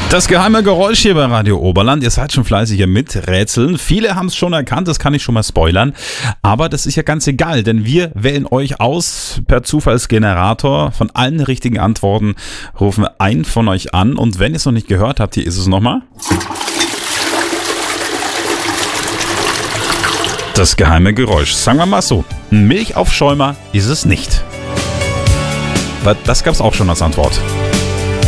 Das geheime Geräusch hier bei Radio Oberland. Ihr seid schon fleißig hier mit Rätseln. Viele haben es schon erkannt, das kann ich schon mal spoilern. Aber das ist ja ganz egal, denn wir wählen euch aus per Zufallsgenerator. Von allen richtigen Antworten rufen wir einen von euch an. Und wenn ihr es noch nicht gehört habt, hier ist es nochmal. Das geheime Geräusch. Sagen wir mal so, ein Milchaufschäumer ist es nicht. Das gab es auch schon als Antwort.